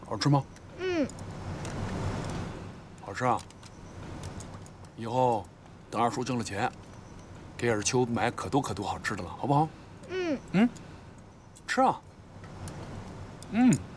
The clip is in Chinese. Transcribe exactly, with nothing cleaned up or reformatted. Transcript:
好吃吗？ 嗯。 好吃啊！以后等二叔挣了钱，给尔秋买可多可多好吃的了，好不好？ 嗯嗯，吃啊。嗯。